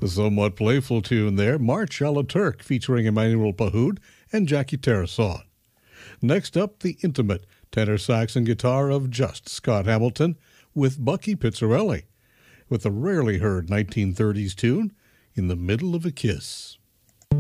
A somewhat playful tune there, March a la Turk, featuring Emmanuel Pahoud and Jackie Tarasson. Next up, the intimate tenor sax and guitar of just Scott Hamilton with Bucky Pizzarelli, with a rarely heard 1930s tune, In the Middle of a Kiss.